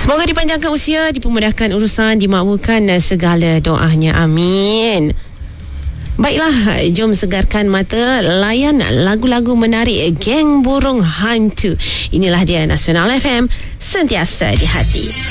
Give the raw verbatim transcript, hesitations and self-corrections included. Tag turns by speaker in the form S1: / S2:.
S1: Semoga dipanjangkan usia, dipermudahkan urusan, dimakbulkan segala doanya. Amin. Baiklah, jom segarkan mata, layan lagu-lagu menarik Geng Burung Hantu. Inilah dia Nasional F M, sentiasa di hati.